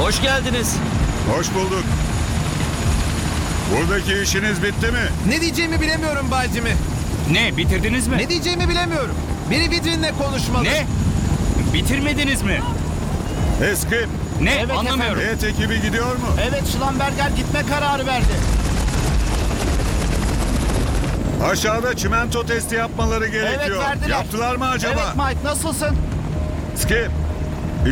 Hoş geldiniz. Hoş bulduk. Buradaki işiniz bitti mi? Ne diyeceğimi bilemiyorum Bay Jimmy. Ne, bitirdiniz mi? Ne diyeceğimi bilemiyorum. Biri vitrinle konuşmalı. Ne? Bitirmediniz mi? Eski. Ne? Evet Anlamıyorum. Heyet ekibi gidiyor mu? Evet, Schlumberger gitme kararı verdi. Aşağıda çimento testi yapmaları gerekiyor. Evet, verdiler. Yaptılar mı acaba? Evet Mike, nasılsın? Skip.